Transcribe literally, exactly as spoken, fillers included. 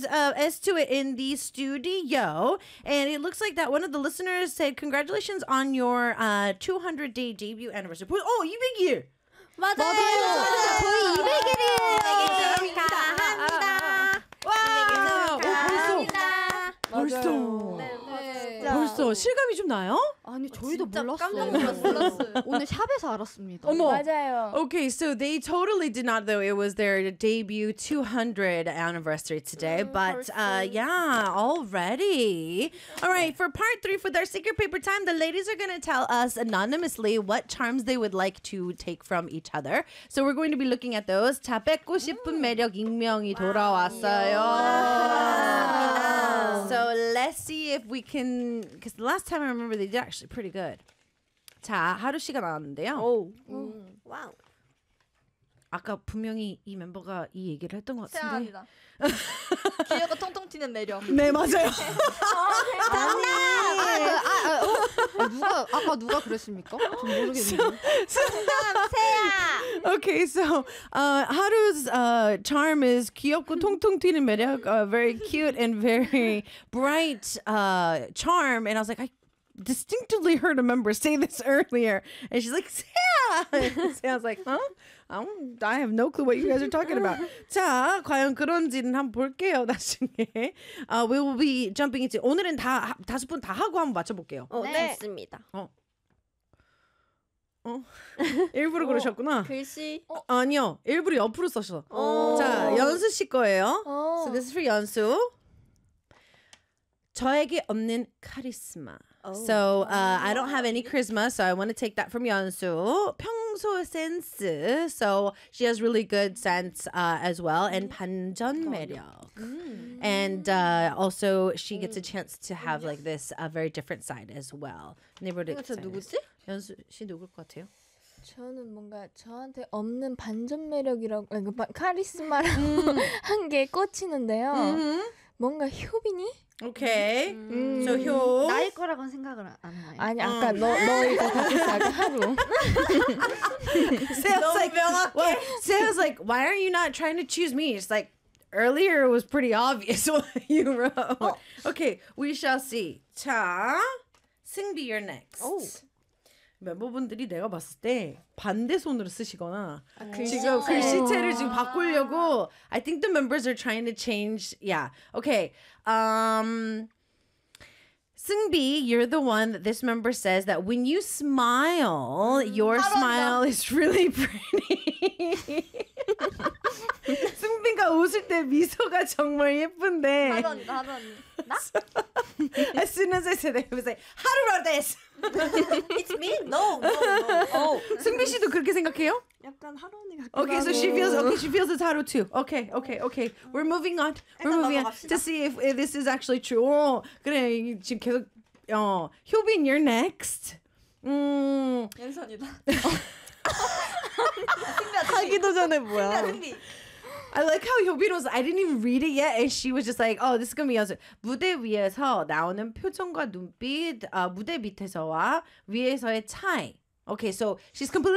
uh, S to it in the studio. And it looks like that one of the listeners said, congratulations on your uh, two hundred day debut anniversary. Oh, 이백 일! 맞아요. 맞아요. 저희 이백 일이에요. 축하합니다. 와! 벌써. 벌써. 네. 벌써 실감이 좀 나요? 아니 저희도 몰랐어요. 깜짝 놀랐어요. 오늘 샵에서 알았습니다. 어머. 맞아요. Okay, so they totally did not know it was their debut two hundred anniversary today. Mm, but uh, yeah, already. All right, for part three, for their secret paper time, the ladies are going to tell us anonymously what charms they would like to take from each other. So we're going to be looking at those. 자, 뺏고 싶은 매력 익명이 돌아왔어요. So let's see if we can, because the last time I remember they did actually pretty good. 자, 하루 씨가 나왔는데요. 오. 음. 와우. 아까 분명히 이 멤버가 이 얘기를 했던 것 같은데. 사랑합니다. 귀여고 통통 튀는 매력. 네, 맞아요. 장난! 아, 그, 아, 아, 어? 아, 누가 아까 누가 그랬습니까? 전 모르겠는데. 세야. Okay, so uh, 하루's uh, charm is 귀엽고 통통 튀는 매력, uh, very cute and very bright uh, charm. And I was like, I distinctively heard a member say this earlier. And she's like, Seya! I was like, huh? I, don't, I have no clue what you guys are talking about. 자, 과연 그런지는 한번 볼게요, 나중에. Uh, we will be jumping into, 오늘은 다, 다섯 분 다 하고 한번 맞춰볼게요. 어, 네. 좋습니다. 어. 어? 일부러 그러셨구나. 글씨. 어, 아니요. 일부러 옆으로 써서. 오. 자, 연수 씨 거예요. 오. So this is for 연수. 저에게 없는 카리스마. So uh, I don't have any charisma, so I want to take that from 연수. 평소 센스. So she has really good sense uh, as well. And 반전 매력. And uh, also she gets a chance to have like this a very different side as well. Neighborhood 저 누구지? 연수 씨 누굴 것 같아요? 저는 뭔가 저한테 없는 반전 매력이라고 아니, 그 바- 카리스마라고 한 게 꽂히는데요. 뭔가 효빈이? Okay. So 효. 나일 거라고는 생각을 안 하나요? 아니 아까 너 너 이거 같았어 아까 하루. Sarah's like, well, Sarah's like, why are you not trying to choose me? It's like, earlier it was pretty obvious what you wrote. Okay, we shall see. 자, 승비, you're next. 멤버분들이 내가 봤을 때 반대 손으로 쓰시거나 지금 글씨체를 지금 바꾸려고 I think the members are trying to change. Yeah. Okay. Um 승비, you're the one that this member says that when you smile, your smile is really pretty. 승비가 웃을 때 미소가 정말 예쁜데. 하루 언니, 하루 언니. 나? As soon as I said it, it was like, 하루 wrote this. It's me? No, no, no. Oh, 승비 씨도 그렇게 생각해요? 약간 하루 언니 같기도 Okay, so she feels okay. She feels it's haru too. Okay, okay, okay. We're moving on. We're 일단 moving on 넘어갑시다. to see if, if this is actually true. 어, 그래 이게 지금 계속 어 효빈, you're next. 음, 연선이다. 하기도 전에 뭐야? 승비. I like how 효빈 was. I didn't even read it yet, and she was just like, "Oh, this is gonna be awesome." 무대 위에서 나오는 표정과 눈빛, 아, 무대 밑에서와 위에서의 차이. Okay, so she's completely